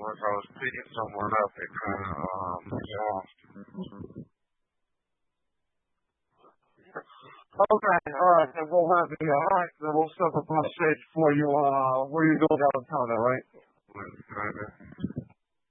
if I was picking someone up, it kind of yeah. Okay, all right, then we'll have the all right, then we'll set up on stage for you. Where you go downtown, all right?